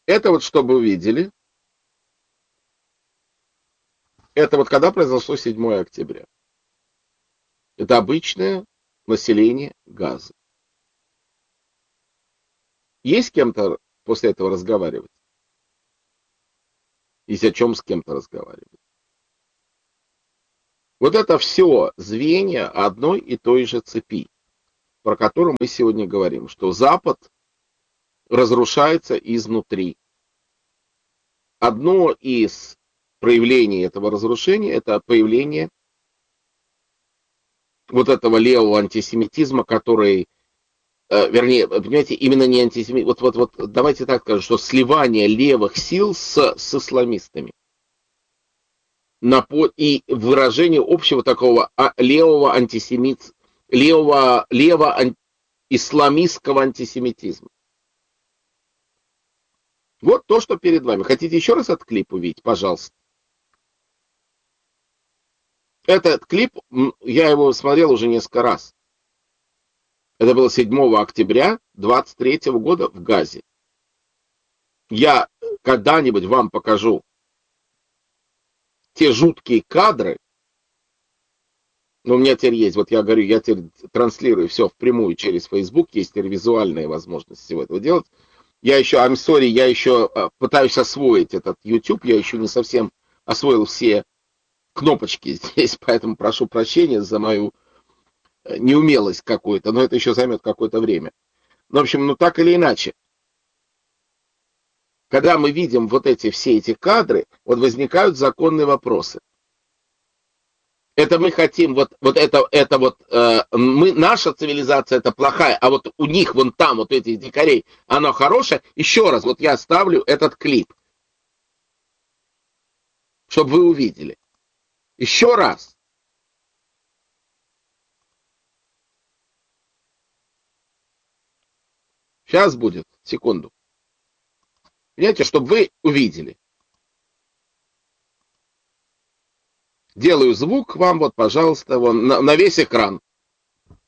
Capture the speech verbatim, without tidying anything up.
Это вот, чтобы вы видели, это вот когда произошло седьмое октября. Это обычное население Газы. Есть с кем-то после этого разговаривать? Есть о чем с кем-то разговаривать? Вот это все звенья одной и той же цепи, про которую мы сегодня говорим, что Запад разрушается изнутри. Одно из проявлений этого разрушения — это появление вот этого левого антисемитизма, который, э, вернее, понимаете, именно не антисемит, вот, вот, вот, давайте так скажем, что сливание левых сил с, с исламистами. На, и выражение общего такого левого антисемит, левого, лево исламистского антисемитизма. Вот то, что перед вами. Хотите еще раз этот клип увидеть? Пожалуйста. Этот клип, я его смотрел уже несколько раз. Это было седьмого октября двадцать третьего года в Газе. Я когда-нибудь вам покажу те жуткие кадры. Но у меня теперь есть, вот я говорю, я теперь транслирую все впрямую через Facebook, есть теперь визуальная возможность всего этого делать. Я еще, I'm sorry, я еще пытаюсь освоить этот YouTube, я еще не совсем освоил все кнопочки здесь, поэтому прошу прощения за мою неумелость какую-то, но это еще займет какое-то время. Ну, в общем, ну так или иначе, когда мы видим вот эти все эти кадры, вот возникают законные вопросы. Это мы хотим, вот, вот это, это вот, э, мы, наша цивилизация это плохая, а вот у них вон там, вот этих дикарей, она хорошая. Еще раз, вот я ставлю этот клип, чтобы вы увидели. Еще раз. Сейчас будет, секунду. Понимаете, чтобы вы увидели. Делаю звук вам, вот, пожалуйста, вон, на, на весь экран.